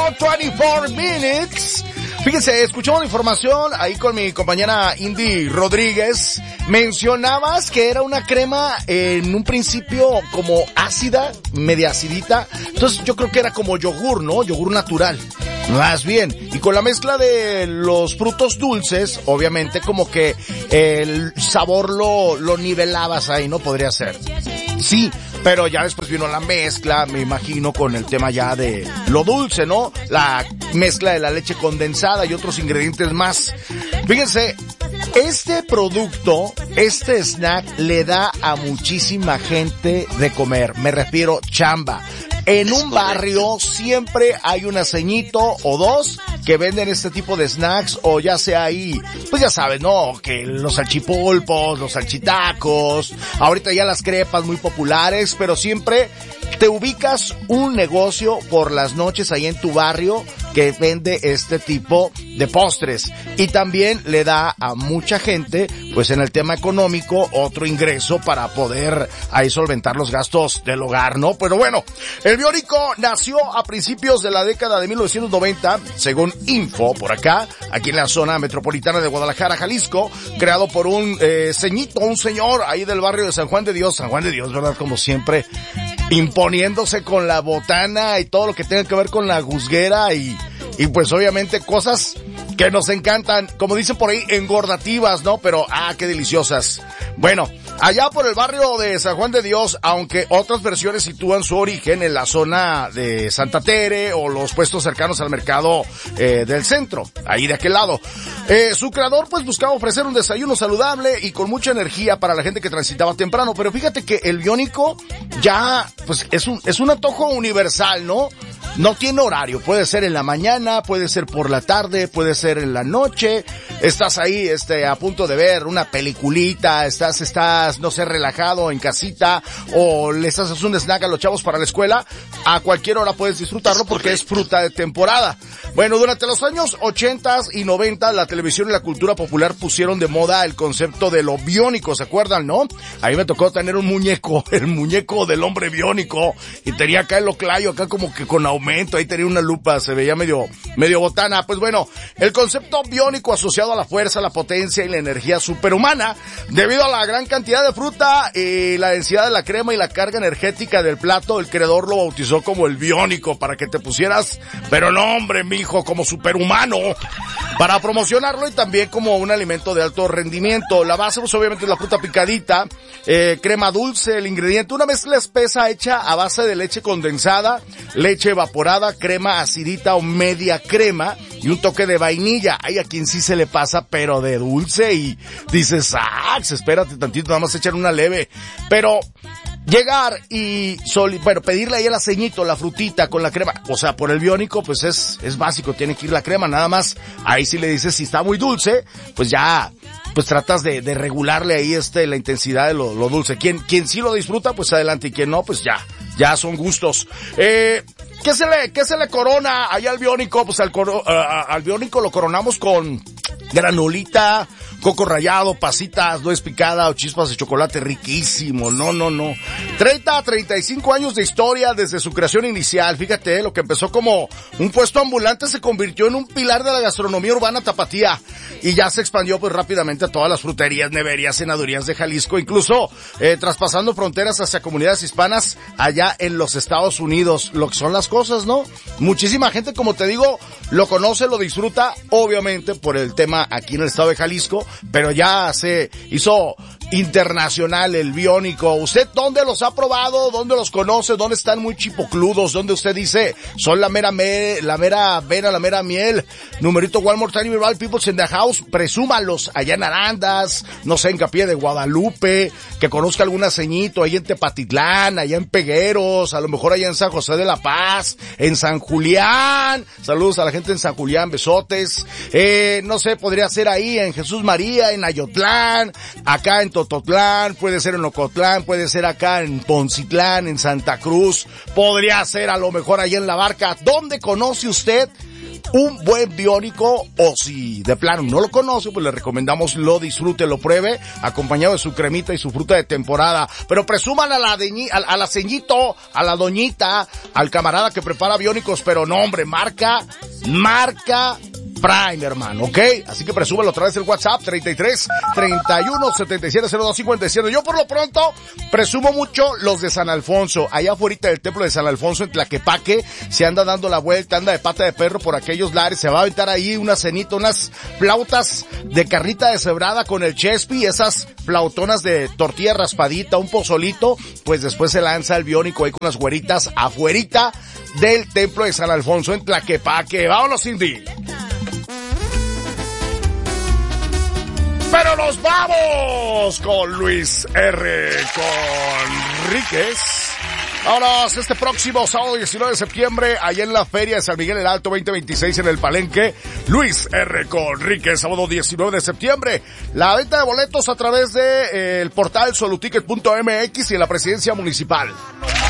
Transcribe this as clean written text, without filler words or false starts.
24 minutes. Fíjense, escuchamos la información ahí con mi compañera Indy Rodríguez. Mencionabas que era una crema en un principio como ácida, media acidita. Entonces yo creo que era como yogur, ¿no? Yogur natural. Más bien. Y con la mezcla de los frutos dulces, obviamente como que el sabor lo nivelabas ahí, ¿no? Podría ser. Sí, pero ya después vino la mezcla, me imagino, con el tema ya de lo dulce, ¿no? La mezcla de la leche condensada y otros ingredientes más. Fíjense, este producto, este snack, le da a muchísima gente de comer. Me refiero chamba. En un barrio siempre hay un ceñito o dos que venden este tipo de snacks, o ya sea ahí, pues ya sabes, ¿no? Que los salchipulpos, los salchitacos, ahorita ya las crepas muy populares, pero siempre te ubicas un negocio por las noches ahí en tu barrio que vende este tipo de postres, y también le da a mucha gente, pues en el tema económico, otro ingreso para poder ahí solventar los gastos del hogar, ¿no? Pero bueno, el Biónico nació a principios de la década de 1990, según Info, por acá, aquí en la zona metropolitana de Guadalajara, Jalisco, creado por un ceñito, un señor ahí del barrio de San Juan de Dios, ¿verdad? Como siempre, imponiéndose con la botana y todo lo que tenga que ver con la gusguera y pues obviamente cosas que nos encantan, como dicen por ahí, engordativas, ¿no? Pero, qué deliciosas. Bueno, allá por el barrio de San Juan de Dios, aunque otras versiones sitúan su origen en la zona de Santa Tere o los puestos cercanos al mercado del centro, ahí de aquel lado. Su creador pues buscaba ofrecer un desayuno saludable y con mucha energía para la gente que transitaba temprano, pero fíjate que el Biónico ya pues es un antojo universal, ¿no? No tiene horario, puede ser en la mañana, puede ser por la tarde, puede ser en la noche. Estás ahí a punto de ver una peliculita, estás no sé, relajado en casita, o le estás haciendo un snack a los chavos para la escuela. A cualquier hora puedes disfrutarlo porque es fruta de temporada. Bueno, durante los años 80 y 90 la televisión y la cultura popular pusieron de moda el concepto de lo biónico, ¿se acuerdan, no? A mí me tocó tener un muñeco, el muñeco del hombre biónico, y tenía acá el oclayo, acá como que con aumento, ahí tenía una lupa, se veía medio botana. Pues bueno, el concepto biónico asociado a la fuerza, la potencia y la energía superhumana, debido a la gran cantidad de fruta y la densidad de la crema y la carga energética del plato, el creador lo bautizó como el biónico, para que te pusieras, pero no hombre, mijo, como superhumano, para promocionarlo, y también como un alimento de alto rendimiento. La base pues obviamente es la fruta picadita, crema dulce, el ingrediente, una mezcla espesa hecha a base de leche condensada, leche evaporada, crema acidita o media crema y un toque de vainilla. Hay a quien sí se le pasa, pero de dulce, y dices, espérate tantito, nada más echar una leve. Pero llegar y pedirle ahí el aceñito, la frutita con la crema, o sea, por el biónico pues es básico, tiene que ir la crema, nada más. Ahí sí le dices, si está muy dulce, pues ya, pues tratas de regularle ahí la intensidad de lo dulce. Quien sí lo disfruta, pues adelante, y quien no, pues ya son gustos. ¿Qué se le corona allá al biónico? Pues al biónico lo coronamos con granulita, coco rallado, pasitas, nuez picada o chispas de chocolate, riquísimo. No. 30 a 35 años de historia desde su creación inicial. Fíjate, lo que empezó como un puesto ambulante se convirtió en un pilar de la gastronomía urbana tapatía, y ya se expandió pues rápidamente a todas las fruterías, neverías, cenadurías de Jalisco, incluso traspasando fronteras hacia comunidades hispanas allá en los Estados Unidos. Lo que son las cosas, ¿no? Muchísima gente, como te digo, lo conoce, lo disfruta, obviamente por el tema aquí en el estado de Jalisco, pero ya se hizo internacional el biónico. ¿Usted dónde los ha probado? ¿Dónde los conoce? ¿Dónde están muy chipocludos? ¿Dónde usted dice son la mera vena, la mera miel? Numerito one more time, right people in the house. Presúmalos allá en Arandas, no sé, en Capilla de Guadalupe, que conozca algún aceñito ahí en Tepatitlán, allá en Pegueros, a lo mejor allá en San José de la Paz, en San Julián. Saludos a la gente en San Julián, besotes. No sé, podría ser ahí en Jesús María, en Ayotlán, acá en Tototlán, puede ser en Ocotlán, puede ser acá en Poncitlán, en Santa Cruz, podría ser a lo mejor allá en La Barca. ¿Dónde conoce usted un buen biónico, o si de plano no lo conoce, pues le recomendamos lo disfrute, lo pruebe, acompañado de su cremita y su fruta de temporada. Pero presuman a la ceñito, a la doñita, al camarada que prepara biónicos, pero no, hombre, marca Prime, hermano, ¿ok? Así que presúbelo a través del WhatsApp 33 31 77 02 57. Yo por lo pronto presumo mucho los de San Alfonso. Allá afuera del templo de San Alfonso en Tlaquepaque se anda dando la vuelta, anda de pata de perro por aquellos lares. Se va a aventar ahí una cenita, unas flautas de carnita deshebrada con el chespi, esas flautonas de tortilla raspadita, un pozolito. Pues después se lanza el biónico ahí con las güeritas afuerita del templo de San Alfonso en Tlaquepaque. Vámonos, Cindy. Pero nos vamos con Luis R. Conríquez. Vámonos este próximo sábado 19 de septiembre, allá en la Feria de San Miguel el Alto 2026 en el Palenque. Luis R. Conríquez, sábado 19 de septiembre. La venta de boletos a través de el portal soluticket.mx y en la presidencia municipal.